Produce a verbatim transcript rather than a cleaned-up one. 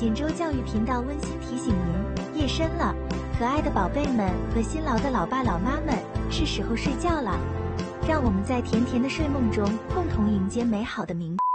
简州教育频道温馨提醒您：夜深了，可爱的宝贝们和辛劳的老爸老妈们，是时候睡觉了。让我们在甜甜的睡梦中，共同迎接美好的明天。